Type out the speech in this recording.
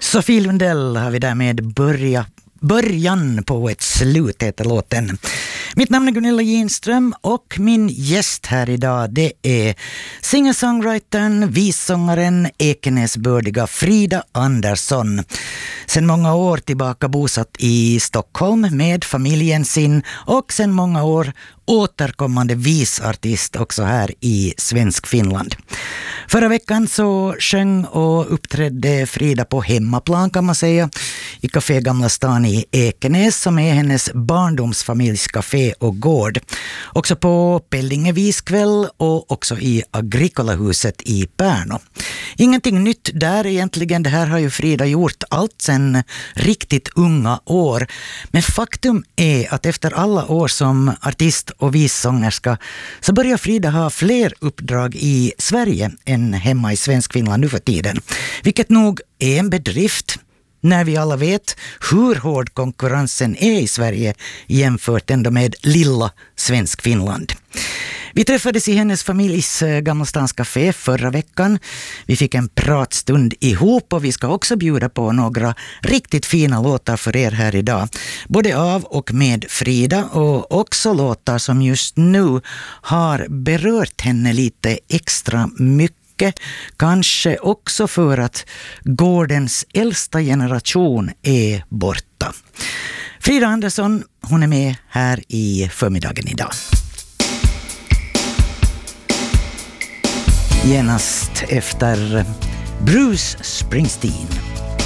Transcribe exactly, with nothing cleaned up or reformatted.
Sofie Lundell har vi därmed börja, början på ett slut, heter låten. Mitt namn är Gunilla Ginström och min gäst här idag, det är singer-songwritern, vissångaren, Ekenäsbördiga Frida Andersson. Sedan många år tillbaka bosatt i Stockholm med familjen sin och sedan många år återkommande visartist också här i svensk Finland. Förra veckan så sjöng och uppträdde Frida på hemmaplan, kan man säga, i Café Gamla stan i Ekenäs, som är hennes barndomsfamiljs café och gård. Också på Pellingeviskväll och också i Agricolahuset i Pärno. Ingenting nytt där egentligen, det här har ju Frida gjort allt sedan riktigt unga år. Men faktum är att efter alla år som artist och vissångerska så börjar Frida ha fler uppdrag i Sverige än hemma i svensk Finland nu för tiden. Vilket nog är en bedrift när vi alla vet hur hård konkurrensen är i Sverige jämfört ändå med lilla svensk Finland. Vi träffades i hennes familjs Gamla stans café förra veckan. Vi fick en pratstund ihop och vi ska också bjuda på några riktigt fina låtar för er här idag. Både av och med Frida, och också låtar som just nu har berört henne lite extra mycket. Kanske också för att gårdens äldsta generation är borta. Frida Andersson, hon är med här i förmiddagen idag. Genast efter Bruce Springsteen.